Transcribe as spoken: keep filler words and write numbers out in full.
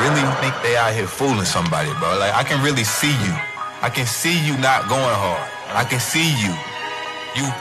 really think they out here fooling somebody, bro. Like, I can really see you. I can see you not going hard. I can see you. You